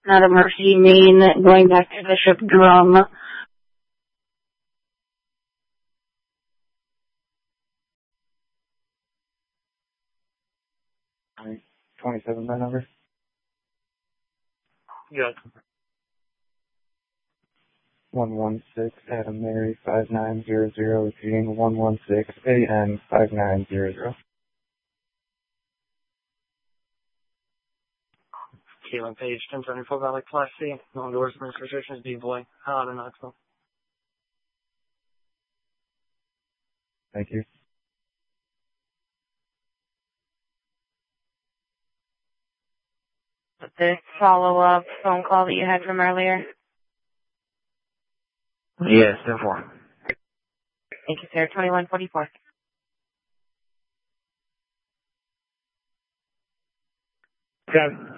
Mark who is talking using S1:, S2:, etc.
S1: Not a Mercy, Maine, going back to Bishop Drum.
S2: 27, my number?
S3: Yes.
S2: 116 Adam Mary 5900, repeating 116 AN 5900.
S3: Caitlin Page, 1074 Valley Class C. No endorsements, restrictions, D-Boy. Howard and Knoxville.
S2: Thank you.
S1: The follow-up phone call that you had from earlier.
S4: Yes, 10-4.
S1: Thank you, sir. 2144.
S3: Kevin.